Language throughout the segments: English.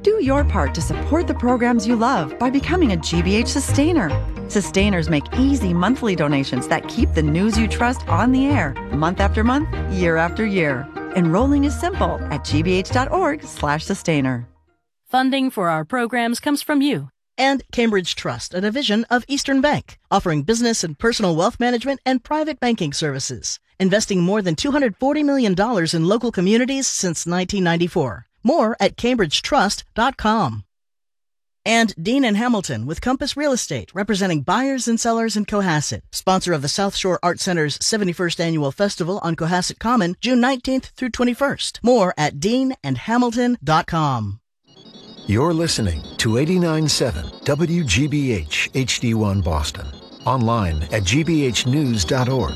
Do your part to support the programs you love by becoming a GBH Sustainer. Sustainers make easy monthly donations that keep the news you trust on the air, month after month, year after year. Enrolling is simple at gbh.org/sustainer. Funding for our programs comes from you. And Cambridge Trust, a division of Eastern Bank, offering business and personal wealth management and private banking services, investing more than $240 million in local communities since 1994. More at cambridgetrust.com. And Dean and Hamilton with Compass Real Estate, representing buyers and sellers in Cohasset, sponsor of the South Shore Art Center's 71st Annual Festival on Cohasset Common, June 19th through 21st. More at deanandhamilton.com. You're listening to 89.7 WGBH HD1 Boston. Online at gbhnews.org.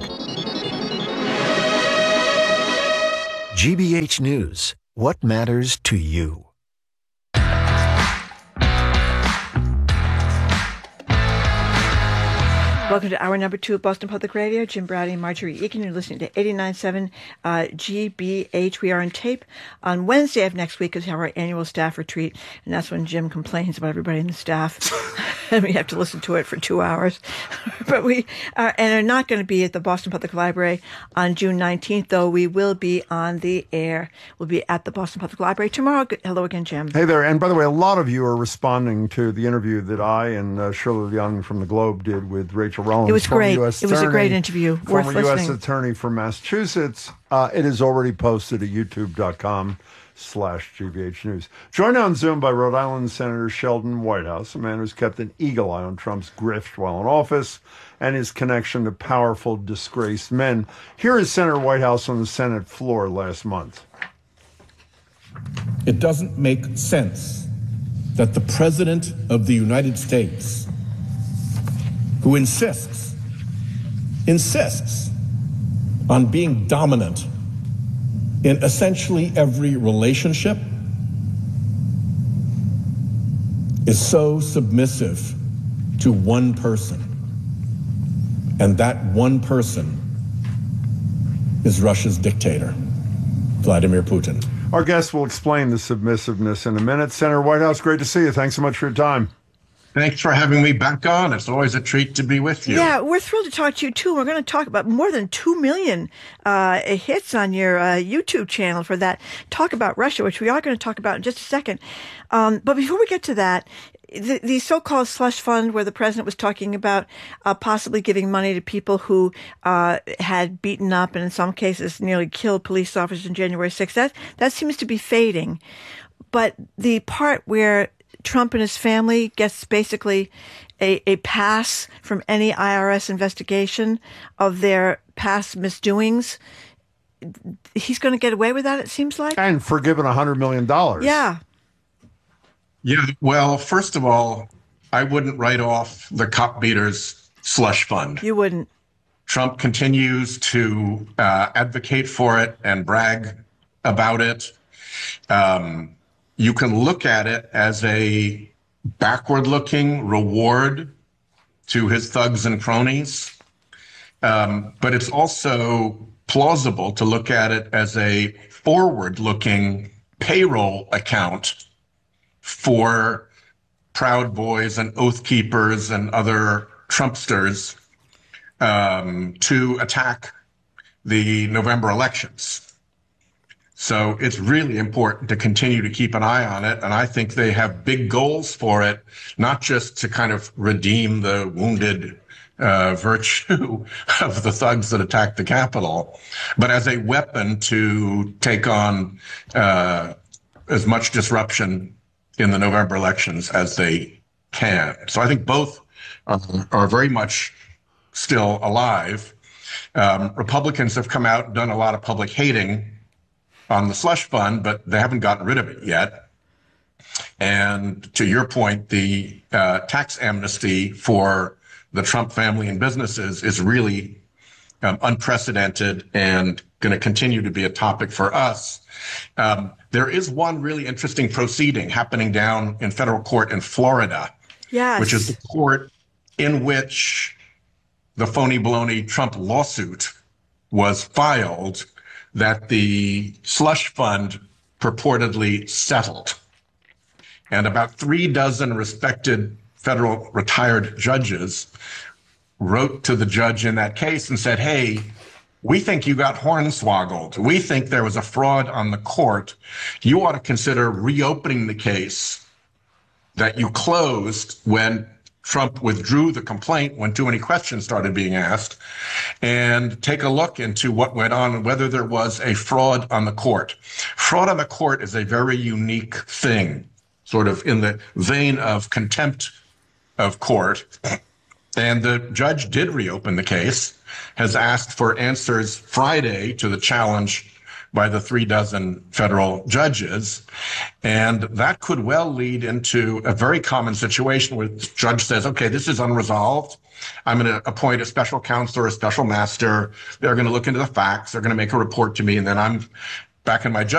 GBH News. What matters to you? Welcome to hour number 2 of Boston Public Radio. Jim Brady and Marjorie Eakin. You're listening to 89.7 GBH. We are on tape on Wednesday of next week is our annual staff retreat, and that's when Jim complains about everybody in the staff, and we have to listen to it for 2 hours. But we are not going to be at the Boston Public Library on June 19th, though we will be on the air. We'll be at the Boston Public Library tomorrow. Hello again, Jim. Hey there. And by the way, a lot of you are responding to the interview that I and Shirley Young from the Globe did with Rachel Rollins. It was great. US It was a great interview. Worth former listening. U.S. Attorney from Massachusetts. It is already posted at youtube.com/GBH News. Joined on Zoom by Rhode Island Senator Sheldon Whitehouse, a man who's kept an eagle eye on Trump's grift while in office and his connection to powerful, disgraced men. Here is Senator Whitehouse on the Senate floor last month. It doesn't make sense that the President of the United States, who insists on being dominant in essentially every relationship, is so submissive to one person. And that one person is Russia's dictator, Vladimir Putin. Our guest will explain the submissiveness in a minute. Senator Whitehouse, great to see you. Thanks so much for your time. Thanks for having me back on. It's always a treat to be with you. Yeah, we're thrilled to talk to you, too. We're going to talk about more than 2 million hits on your YouTube channel for that Talk About Russia, which we are going to talk about in just a second. But before we get to that, the so-called slush fund where the president was talking about possibly giving money to people who had beaten up and in some cases nearly killed police officers on January 6th, that seems to be fading. But the part where Trump and his family gets basically a pass from any IRS investigation of their past misdoings, he's going to get away with that, it seems like. And forgiven $100 million. Yeah. Yeah, well, first of all, I wouldn't write off the cop beaters slush fund. You wouldn't. Trump continues to advocate for it and brag about it. You can look at it as a backward-looking reward to his thugs and cronies. But it's also plausible to look at it as a forward-looking payroll account for Proud Boys and Oath Keepers and other Trumpsters to attack the November elections. So it's really important to continue to keep an eye on it. And I think they have big goals for it, not just to kind of redeem the wounded virtue of the thugs that attacked the Capitol, but as a weapon to take on as much disruption in the November elections as they can. So I think both are very much still alive. Republicans have come out and done a lot of public hating on the slush fund, but they haven't gotten rid of it yet. And to your point, the tax amnesty for the Trump family and businesses is really unprecedented and going to continue to be a topic for us. There is one really interesting proceeding happening down in federal court in Florida, yes, which is the court in which the phony baloney Trump lawsuit was filed that the slush fund purportedly settled. And about 36 respected federal retired judges wrote to the judge in that case and said, hey, we think you got hornswoggled. We think there was a fraud on the court. You ought to consider reopening the case that you closed when Trump withdrew the complaint, when too many questions started being asked, and take a look into what went on and whether there was a fraud on the court. Fraud on the court is a very unique thing, sort of in the vein of contempt of court. And the judge did reopen the case, has asked for answers Friday to the challenge by the 36 federal judges. And that could well lead into a very common situation where the judge says, okay, this is unresolved. I'm going to appoint a special counsel or a special master. They're going to look into the facts. They're going to make a report to me. And then I'm back in my judgment.